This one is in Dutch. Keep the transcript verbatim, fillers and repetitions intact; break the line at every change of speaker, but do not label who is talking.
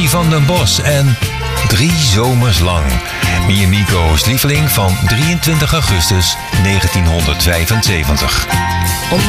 Louis van den Bos en Drie zomers lang. Mie Nico's lieveling van drieëntwintig augustus negentienhonderdvijfenzeventig.